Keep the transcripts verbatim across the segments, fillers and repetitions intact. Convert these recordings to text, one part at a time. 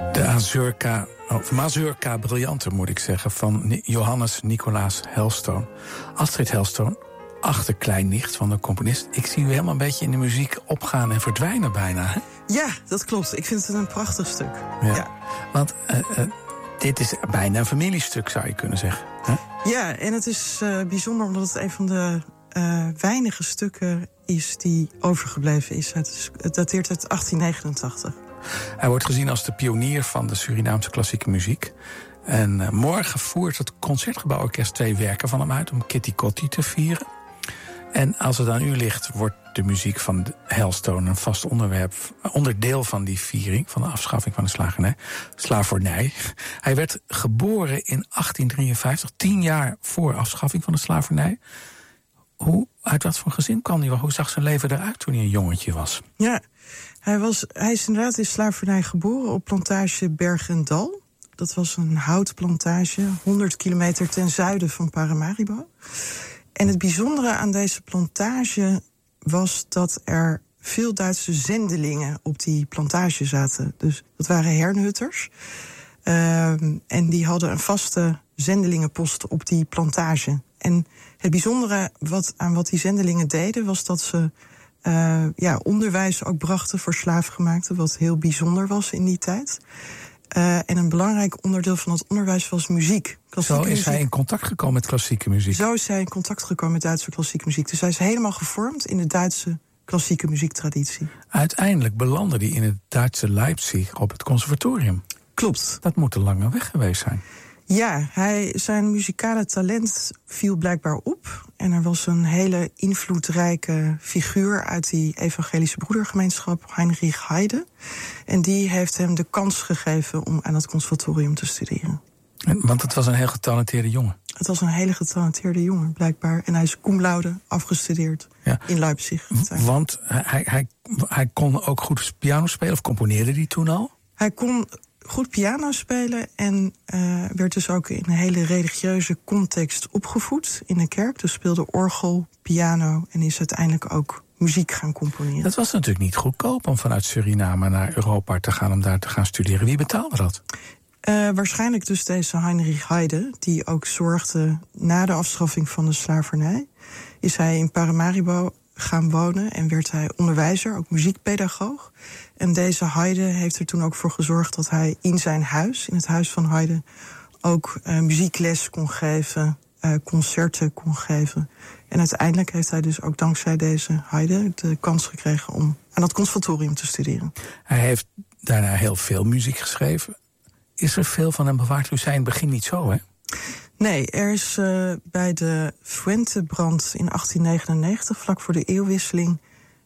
De Azurka, of Mazurka Brilliante moet ik zeggen, van Johannes Nicolaas Helstone. Astrid Helstone, achterkleinnicht van de componist. Ik zie u helemaal een beetje in de muziek opgaan en verdwijnen bijna, hè? Ja, dat klopt. Ik vind het een prachtig stuk. Ja, ja. Want uh, uh, dit is bijna een familiestuk, zou je kunnen zeggen. Hè? Ja, en het is uh, bijzonder omdat het een van de uh, weinige stukken is die overgebleven is. Het, is, het dateert uit achttien negenentachtig. Hij wordt gezien als de pionier van de Surinaamse klassieke muziek. En uh, morgen voert het Concertgebouworkest twee werken van hem uit om Kitty Kotti te vieren. En als het aan u ligt, wordt de muziek van Helstone een vast onderwerp, onderdeel van die viering, van de afschaffing van de slavernij. slavernij. Hij werd geboren in achttien drieënvijftig, tien jaar voor afschaffing van de slavernij. Hoe, uit wat voor gezin kwam hij? Hoe zag zijn leven eruit toen hij een jongetje was? Ja, hij, was, hij is inderdaad in slavernij geboren op plantage Berg en Dal. Dat was een houtplantage, honderd kilometer ten zuiden van Paramaribo. En het bijzondere aan deze plantage was dat er veel Duitse zendelingen op die plantage zaten. Dus dat waren hernhutters. Uh, en die hadden een vaste zendelingenpost op die plantage. En het bijzondere wat, aan wat die zendelingen deden was dat ze uh, ja, onderwijs ook brachten voor slaafgemaakten, wat heel bijzonder was in die tijd. Uh, en een belangrijk onderdeel van het onderwijs was muziek. Zo is muziek. hij in contact gekomen met klassieke muziek? Zo is hij in contact gekomen met Duitse klassieke muziek. Dus hij is helemaal gevormd in de Duitse klassieke muziektraditie. Uiteindelijk belandde hij in het Duitse Leipzig op het conservatorium. Klopt. Dat moet een lange weg geweest zijn. Ja, hij, zijn muzikale talent viel blijkbaar op. En er was een hele invloedrijke figuur uit die evangelische broedergemeenschap, Heinrich Heide. En die heeft hem de kans gegeven om aan het conservatorium te studeren. En, want het was een heel getalenteerde jongen. Het was een hele getalenteerde jongen, blijkbaar. En hij is cum laude afgestudeerd ja. in Leipzig. Want hij, hij, hij kon ook goed piano spelen, of componeerde hij toen al? Hij kon goed piano spelen en uh, werd dus ook in een hele religieuze context opgevoed in een kerk. Dus speelde orgel, piano en is uiteindelijk ook muziek gaan componeren. Dat was natuurlijk niet goedkoop om vanuit Suriname naar Europa te gaan om daar te gaan studeren. Wie betaalde dat? Uh, waarschijnlijk dus deze Heinrich Heide, die ook zorgde na de afschaffing van de slavernij. Is hij in Paramaribo gaan wonen en werd hij onderwijzer, ook muziekpedagoog. En deze Heide heeft er toen ook voor gezorgd dat hij in zijn huis, in het huis van Heide, ook uh, muziekles kon geven, uh, concerten kon geven. En uiteindelijk heeft hij dus ook dankzij deze Heide de kans gekregen om aan het conservatorium te studeren. Hij heeft daarna heel veel muziek geschreven. Is er veel van hem bewaard? U zei in het begin niet zo, hè? Nee, er is uh, bij de Fuentebrand in achttien negenennegentig, vlak voor de eeuwwisseling,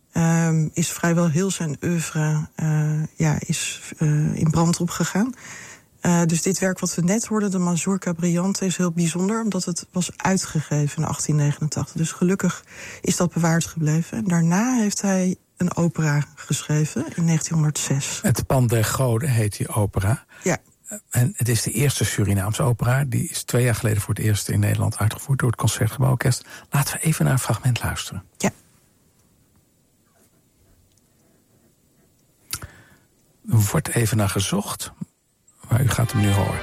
Um, is vrijwel heel zijn oeuvre uh, ja, is, uh, in brand opgegaan. Uh, dus dit werk wat we net hoorden, de Mazurka Brilliante, is heel bijzonder, omdat het was uitgegeven in achttien negenentachtig. Dus gelukkig is dat bewaard gebleven. En daarna heeft hij een opera geschreven in negentienhonderdzes. Het Pan der Goden heet die opera. Ja. En het is de eerste Surinaamse opera. Die is twee jaar geleden voor het eerst in Nederland uitgevoerd door het Concertgebouworkest. Laten we even naar een fragment luisteren. Ja. Er wordt even naar gezocht, maar u gaat hem nu horen.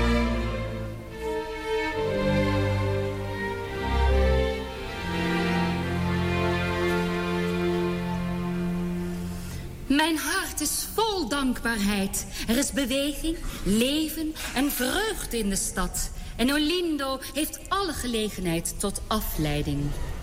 Mijn hart is vol dankbaarheid. Er is beweging, leven en vreugde in de stad. En Olindo heeft alle gelegenheid tot afleiding.